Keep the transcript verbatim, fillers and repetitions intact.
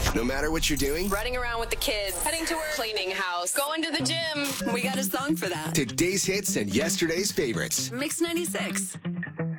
No matter what you're doing, running around with the kids, heading to work, cleaning house, going to the gym. We got a song for that. today's hits and yesterday's favorites. Mix ninety-six.